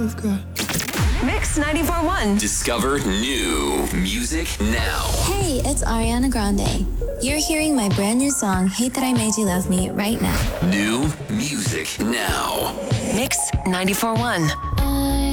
Mix 94.1. Discover new music now. Hey, it's Ariana Grande. You're hearing my brand new song, Hate That I Made You Love Me, right now. New music now. Mix 94.1.